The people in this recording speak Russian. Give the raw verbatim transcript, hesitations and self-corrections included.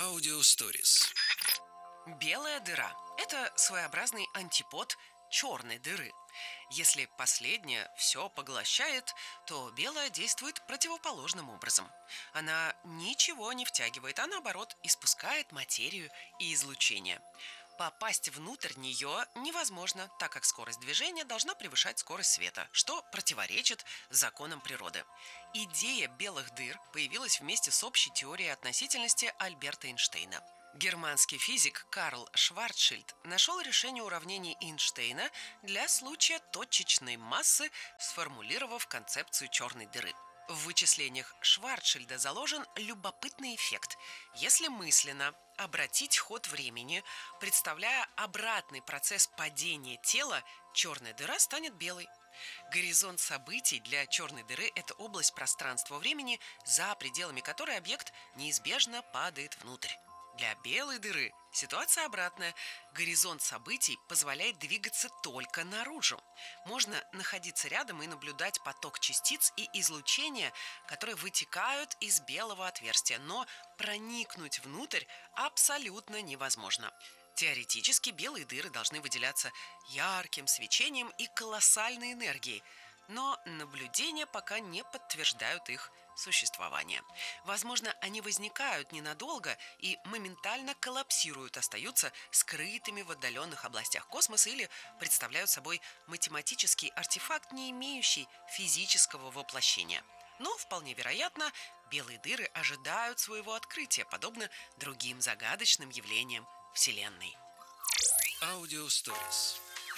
Аудиосторис. Белая дыра– это своеобразный антипод черной дыры. Если последняя все поглощает, то белая действует противоположным образом. Она ничего не втягивает, а наоборот испускает материю и излучение. Попасть внутрь нее невозможно, так как скорость движения должна превышать скорость света, что противоречит законам природы. Идея белых дыр появилась вместе с общей теорией относительности Альберта Эйнштейна. Германский физик Карл Шварцшильд нашел решение уравнений Эйнштейна для случая точечной массы, сформулировав концепцию черной дыры. В вычислениях Шварцшильда заложен любопытный эффект. Если мысленно обратить ход времени, представляя обратный процесс падения тела, черная дыра станет белой. Горизонт событий для черной дыры – это область пространства-времени, за пределами которой объект неизбежно падает внутрь. Для белой дыры ситуация обратная. Горизонт событий позволяет двигаться только наружу. Можно находиться рядом и наблюдать поток частиц и излучения, которые вытекают из белого отверстия, но проникнуть внутрь абсолютно невозможно. Теоретически белые дыры должны выделяться ярким свечением и колоссальной энергией, но наблюдения пока не подтверждают их существование. Возможно, они возникают ненадолго и моментально коллапсируют, остаются скрытыми в отдаленных областях космоса или представляют собой математический артефакт, не имеющий физического воплощения. Но вполне вероятно, белые дыры ожидают своего открытия, подобно другим загадочным явлениям Вселенной. Аудиосторис.